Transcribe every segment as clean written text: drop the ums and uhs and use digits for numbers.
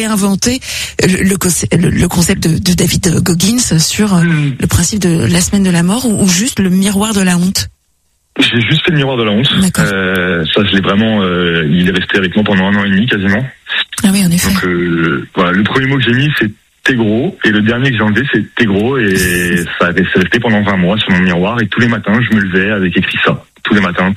inventé le concept de David Goggins sur le principe de la semaine de la mort ou juste le miroir de la honte? J'ai juste fait le miroir de la honte. Ça, je l'ai vraiment. Il est resté avec moi pendant 1 an et demi quasiment. Ah oui, en effet. Donc voilà, le premier mot que j'ai mis c'est t'es gros, et le dernier que j'ai enlevé c'est t'es gros, et ça avait resté pendant 20 mois sur mon miroir, et tous les matins je me levais avec écrit ça. Tous les matins.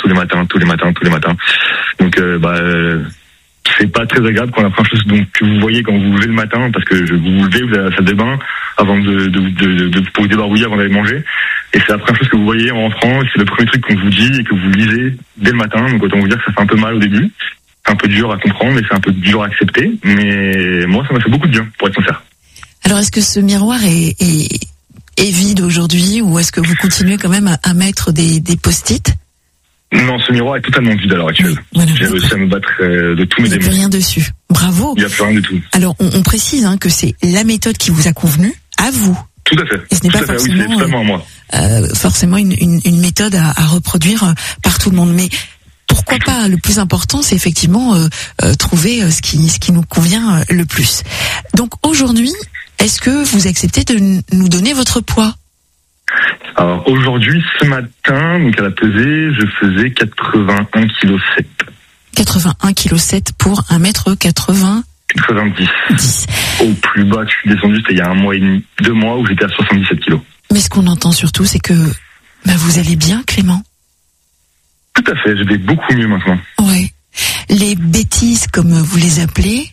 Donc c'est pas très agréable quand la première chose que vous voyez quand vous vous levez le matin, parce que vous vous levez, vous allez à la salle de bain avant pour vous débarbouiller avant d'aller manger, et c'est la première chose que vous voyez en rentrant, et c'est le premier truc qu'on vous dit et que vous lisez dès le matin. Donc autant vous dire que ça fait un peu mal au début, c'est un peu dur à comprendre et c'est un peu dur à accepter, mais moi ça m'a fait beaucoup de bien, pour être sincère. Alors est-ce que ce miroir est vide aujourd'hui, ou est-ce que vous continuez quand même à mettre des post-it? Non, ce miroir est totalement vide à l'heure actuelle. Oui, voilà, j'ai réussi à me battre de tous mes démons. Il n'y a plus rien dessus. Bravo. Il n'y a plus rien du tout. Alors, on précise que c'est la méthode qui vous a convenu, à vous. Tout à fait. Et ce n'est pas forcément, oui, c'est totalement à moi. Forcément une méthode à reproduire par tout le monde. Mais pourquoi pas? Le plus important, c'est effectivement trouver ce qui nous convient le plus. Donc aujourd'hui, est-ce que vous acceptez de nous donner votre poids? Alors aujourd'hui, ce matin, donc à la pesée, je faisais 81,7 kg. 81,7 kg pour 1m80. 90. Au plus bas que je suis descendu, c'était il y a 1 mois et demi, 2 mois, où j'étais à 77 kg. Mais ce qu'on entend surtout, c'est que vous allez bien, Clément? Tout à fait, je vais beaucoup mieux maintenant. Ouais. Les bêtises, comme vous les appelez,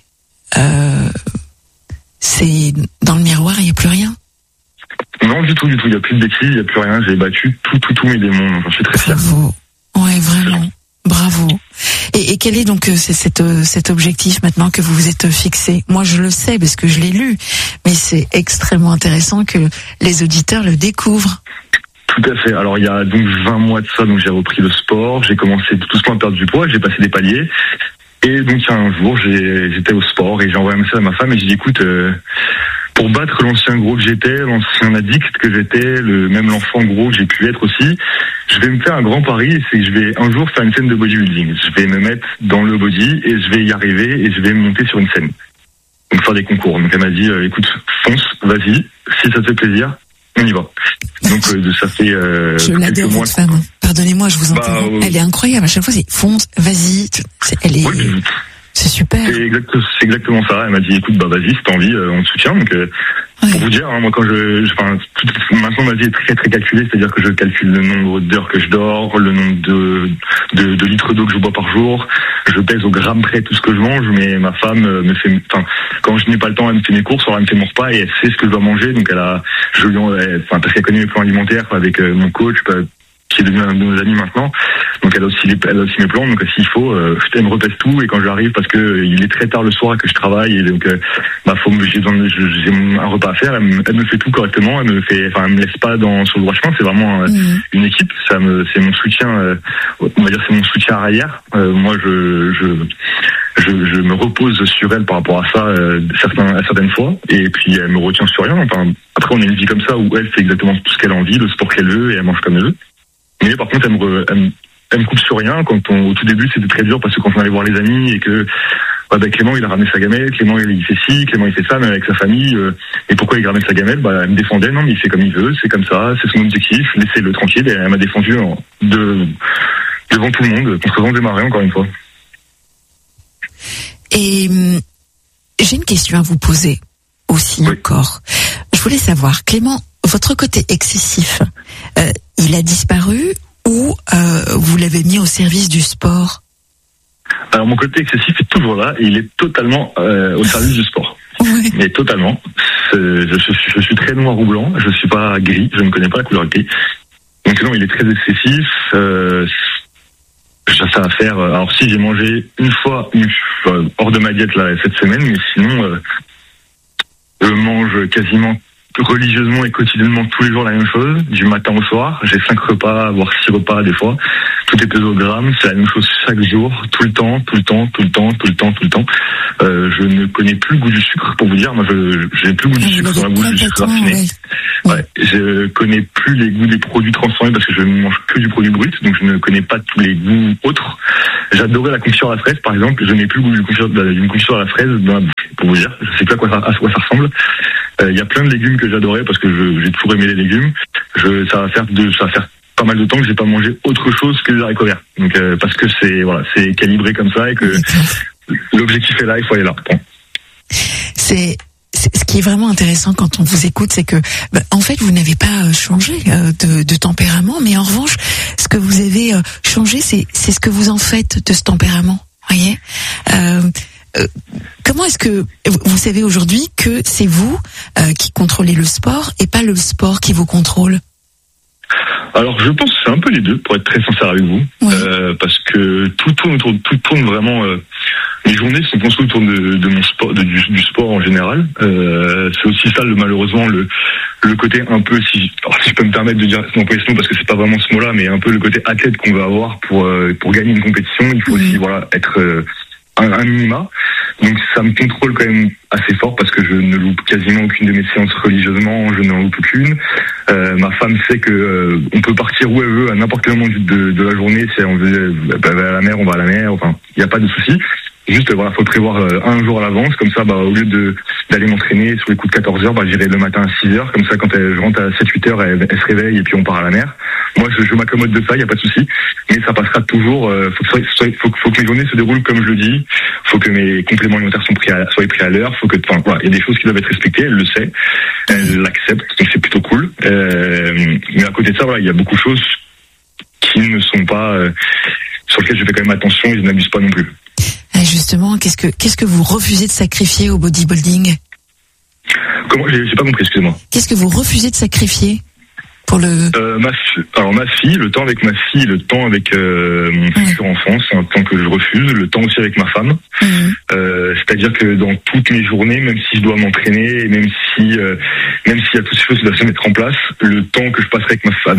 c'est dans le miroir, il n'y a plus rien? Non, du tout. Il n'y a plus de bêtises, il n'y a plus rien. J'ai battu tous mes démons. J'en suis très fier. Bravo. Ouais, vraiment. Bravo. Et quel est donc cet objectif maintenant que vous vous êtes fixé? Moi, je le sais parce que je l'ai lu, mais c'est extrêmement intéressant que les auditeurs le découvrent. Tout à fait. Alors, il y a donc 20 mois de ça, donc j'ai repris le sport. J'ai commencé tout doucement à perdre du poids. J'ai passé des paliers. Et donc, il y a un jour, j'étais au sport et j'ai envoyé un message à ma femme et j'ai dit, écoute, pour battre l'ancien gros que j'étais, l'ancien addict que j'étais, même l'enfant gros que j'ai pu être aussi, je vais me faire un grand pari, c'est que je vais un jour faire une scène de bodybuilding. Je vais me mettre dans le body et je vais y arriver et je vais monter sur une scène. Donc faire des concours. Donc elle m'a dit, écoute, fonce, vas-y, si ça te fait plaisir, on y va. Donc ça fait je l'adore, votre femme. Pardonnez-moi, je vous entends. Elle est incroyable. À chaque fois, c'est fonce, vas-y. Oui, c'est super. C'est exactement ça. Elle m'a dit, écoute, vas-y, si t'as envie, on te soutient. Donc, pour vous dire, moi, quand maintenant, ma vie est très, très calculée. C'est-à-dire que je calcule le nombre d'heures que je dors, le nombre de litres d'eau que je bois par jour. Je pèse au gramme près tout ce que je mange, mais ma femme me fait, quand je n'ai pas le temps, elle me fait mes courses, alors elle me fait mon repas et elle sait ce que je dois manger. Donc, parce qu'elle connaît mes plans alimentaires avec mon coach, qui est devenu un de nos amis maintenant. Donc elle a aussi mes plans, donc s'il faut, elle me repèse tout, et quand j'arrive, parce que il est très tard le soir et que je travaille, et donc j'ai un repas à faire, elle me fait tout correctement, elle me laisse pas sur le droit chemin. C'est vraiment une équipe, c'est mon soutien, on va dire c'est mon soutien arrière. Moi je me repose sur elle par rapport à ça certaines fois, et puis elle me retient sur rien. Après on a une vie comme ça où elle fait exactement tout ce qu'elle a envie, le sport qu'elle veut, et elle mange comme elle veut. Mais par contre, elle me coupe sur rien. Au tout début, c'était très dur parce que quand on allait voir les amis et que Clément il a ramené sa gamelle, Clément il fait ci, Clément il fait ça, mais avec sa famille. Et pourquoi il ramène sa gamelle? Elle me défendait. Non, mais il fait comme il veut, c'est comme ça, c'est son objectif. Laissez-le tranquille. Et elle m'a défendu devant tout le monde, contre vents et marées, encore une fois. Et j'ai une question à vous poser aussi encore. Je voulais savoir, Clément, votre côté excessif, il a disparu ou vous l'avez mis au service du sport? Alors mon côté excessif est toujours là et il est totalement au service du sport. Oui. Mais totalement. Je suis très noir ou blanc, je suis pas gris, je ne connais pas la couleur gris. Donc non, il est très excessif. Ça va faire. Alors si j'ai mangé une fois hors de ma diète là cette semaine, mais sinon je mange quasiment religieusement et quotidiennement tous les jours la même chose, du matin au soir. J'ai 5 repas, voire 6 repas des fois. Tout est pesé au gramme, c'est la même chose chaque jour, tout le temps. Je ne connais plus le goût du sucre, pour vous dire. Moi, je n'ai plus le goût du sucre, dans le goût du sucre raffiné. Ouais. Je connais plus les goûts des produits transformés parce que je ne mange que du produit brut, donc je ne connais pas tous les goûts autres. J'adorais la confiture à la fraise, par exemple. Je n'ai plus le goût d'une confiture à la fraise dans la bouche. pour vous dire. Je sais plus à quoi ça ressemble. Il y a plein de légumes que j'adorais parce que j'ai toujours aimé les légumes. Ça va faire pas mal de temps que j'ai pas mangé autre chose que des haricots verts. Donc parce que c'est calibré comme ça et que l'objectif est là, il faut aller là. Bon. C'est ce qui est vraiment intéressant quand on vous écoute, c'est que en fait vous n'avez pas changé de tempérament, mais en revanche ce que vous avez changé, c'est ce que vous en faites de ce tempérament. Voyez. Comment est-ce que vous savez aujourd'hui que c'est vous qui contrôlez le sport et pas le sport qui vous contrôle? Alors je pense que c'est un peu les deux, pour être très sincère avec vous, oui. Parce que tout tourne vraiment. Mes journées sont construites autour de mon sport, du sport en général. C'est aussi ça, malheureusement, le côté un peu, si je peux me permettre de dire mon prénom, parce que c'est pas vraiment ce mot-là, mais un peu le côté athlète qu'on va avoir pour gagner une compétition. Il faut aussi être un minima. Donc ça me contrôle quand même assez fort parce que je ne loupe quasiment aucune de mes séances religieusement, je n'en loupe aucune. Ma femme sait que on peut partir où elle veut à n'importe quel moment de la journée. Si on veut à la mer, on va à la mer. Enfin, il n'y a pas de souci. Juste faut prévoir un jour à l'avance, comme ça au lieu d'aller m'entraîner sur les coups de 14h, j'irai le matin à 6h, comme ça quand je rentre à 7-8h, elle se réveille et puis on part à la mer. Moi je m'accommode de ça, il n'y a pas de souci, mais ça passera toujours. Faut que mes journées se déroulent comme je le dis, faut que mes compléments alimentaires soient pris à l'heure, il y a des choses qui doivent être respectées, elle le sait, elle l'accepte, donc c'est plutôt cool. Mais à côté de ça, il y a beaucoup de choses qui ne sont pas sur lesquelles je fais quand même attention et je n'abuse pas non plus. Justement, qu'est-ce que vous refusez de sacrifier au bodybuilding? Comment? J'ai pas compris, excusez-moi. Qu'est-ce que vous refusez de sacrifier pour le... ma fille, le temps avec ma fille, le temps avec mon futur enfant, c'est un temps que je refuse. Le temps aussi avec ma femme. C'est-à-dire que dans toutes mes journées, même si je dois m'entraîner, même s'il y a toutes ces choses qui doivent se mettre en place, le temps que je passerai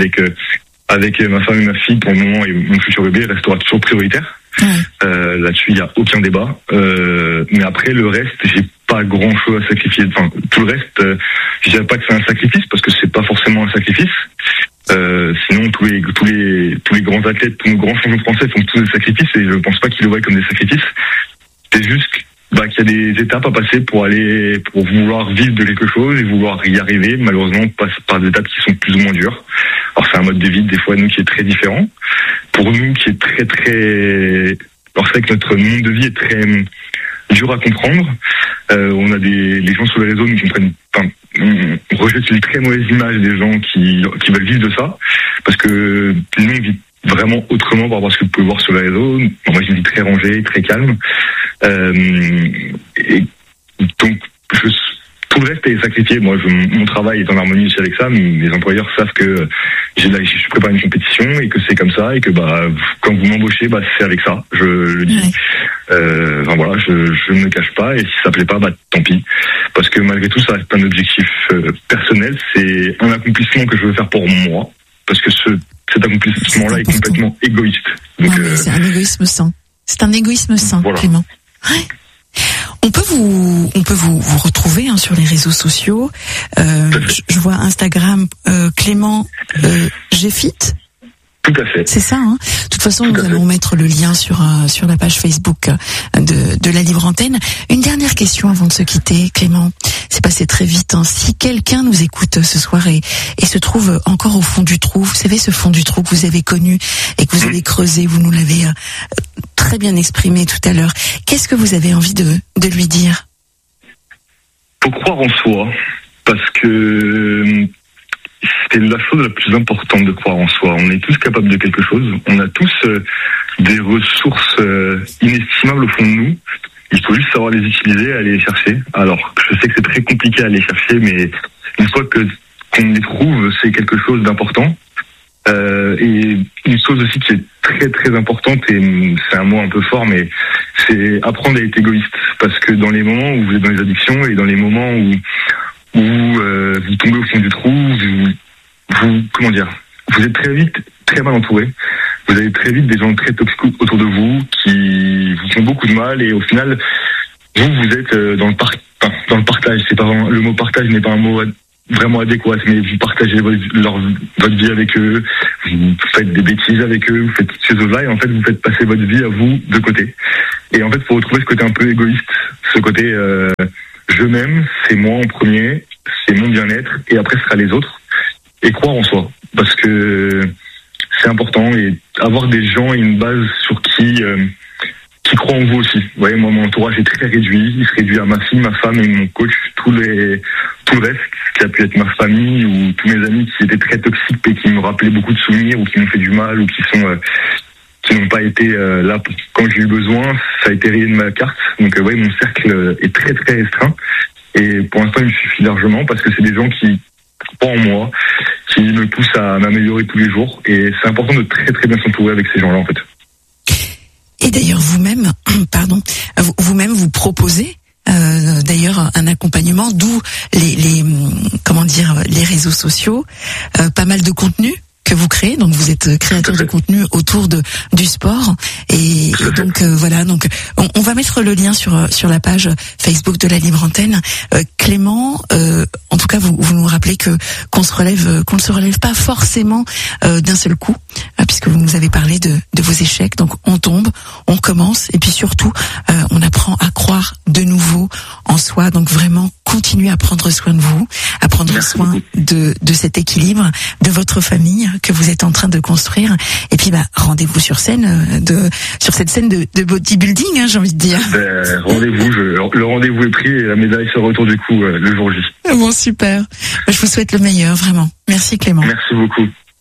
avec ma femme et ma fille pour le moment et mon futur bébé restera toujours prioritaire. Là-dessus, il n'y a aucun débat. Mais après, le reste, j'ai pas grand-chose à sacrifier. Enfin, tout le reste, je dirais pas que c'est un sacrifice parce que c'est pas forcément un sacrifice. Sinon, tous les grands athlètes, tous nos grands champions français font tous des sacrifices et je pense pas qu'ils le voient comme des sacrifices. C'est juste qu'il y a des étapes à passer pour vouloir vivre de quelque chose et vouloir y arriver. Malheureusement, on passe par des étapes qui sont plus ou moins dures. Alors c'est un mode de vie des fois nous qui est très différent. Pour nous qui est très très... Alors c'est vrai que notre monde de vie est très dur à comprendre. On a les gens sur les réseaux nous comprennent. On rejette une très mauvaise image des gens qui veulent vivre de ça, parce que nous on vit vraiment autrement par rapport à ce que vous pouvez voir sur les réseaux. Moi j'ai une vie très rangée, très calme. Et donc tout le reste est sacrifié. Moi, mon travail est en harmonie aussi avec ça. Mes employeurs savent que je prépare une compétition et que c'est comme ça et que quand vous m'embauchez, c'est avec ça. Je le dis. Je ne me cache pas et si ça plaît pas, tant pis. Parce que malgré tout, ça reste un objectif personnel. C'est un accomplissement que je veux faire pour moi. Parce que cet accomplissement-là est complètement égoïste. Donc, c'est un égoïsme sain. C'est un égoïsme sain, voilà. Clément. Ouais. On peut vous retrouver sur les réseaux sociaux. Je vois Instagram Clément Gfit. Tout à fait. C'est ça. De toute façon, nous allons mettre le lien sur la page Facebook de la Libre Antenne. Une dernière question avant de se quitter, Clément. C'est passé très vite. Si quelqu'un nous écoute ce soir et se trouve encore au fond du trou, vous savez ce fond du trou que vous avez connu et que vous avez creusé, vous nous l'avez très bien exprimé tout à l'heure. Qu'est-ce que vous avez envie de lui dire? Faut croire en soi, parce que c'est la chose la plus importante de croire en soi. On est tous capables de quelque chose. On a tous des ressources inestimables au fond de nous. Il faut juste savoir les utiliser et aller les chercher. Alors, je sais que c'est très compliqué à aller chercher, mais une fois qu'on les trouve, c'est quelque chose d'important. Et une chose aussi qui est très très importante, et c'est un mot un peu fort, mais c'est apprendre à être égoïste. Parce que dans les moments où vous êtes dans les addictions et dans les moments où vous tombez au fond du trou, vous êtes très vite très mal entouré. Vous avez très vite des gens très toxiques autour de vous qui vous font beaucoup de mal et au final, vous êtes dans le partage. C'est pas vraiment, le mot partage n'est pas un mot vraiment adéquates, mais vous partagez votre vie avec eux, vous faites des bêtises avec eux, vous faites toutes ces choses-là, et en fait, vous faites passer votre vie à vous de côté. Et en fait, faut retrouver ce côté un peu égoïste, ce côté je m'aime, c'est moi en premier, c'est mon bien-être, et après ce sera les autres, et croire en soi, parce que c'est important, et avoir des gens et une base sur qui croient en vous aussi. Vous voyez, moi, mon entourage est très réduit. Il se réduit à ma fille, ma femme et mon coach. Tout le reste, qui a pu être ma famille ou tous mes amis qui étaient très toxiques et qui me rappelaient beaucoup de souvenirs ou qui m'ont fait du mal ou qui n'ont pas été là quand j'ai eu besoin, ça a été rayé de ma carte. Donc, ouais, mon cercle est très, très restreint. Et pour l'instant, il me suffit largement parce que c'est des gens qui croient en moi, qui me poussent à m'améliorer tous les jours. Et c'est important de très, très bien s'entourer avec ces gens-là, en fait. Et d'ailleurs, vous-même, vous proposez d'ailleurs un accompagnement, d'où les réseaux sociaux, pas mal de contenu que vous créez. Donc vous êtes créateur de contenu autour du sport et donc voilà. Donc on va mettre le lien sur la page Facebook de la Libre Antenne. Clément, en tout cas vous nous rappelez qu'on ne se relève pas forcément d'un seul coup, puisque vous nous avez parlé de vos échecs. Donc on tombe, on recommence et puis surtout on apprend à croire de nouveau en soi. Donc vraiment continuez à prendre soin de vous, à prendre soin de cet équilibre, de votre famille que vous êtes en train de construire. Et puis rendez-vous sur scène sur cette scène de bodybuilding, j'ai envie de dire. Rendez-vous, le rendez-vous est pris et la médaille sera autour du cou le jour J. Bon, super. Je vous souhaite le meilleur, vraiment. Merci Clément. Merci beaucoup.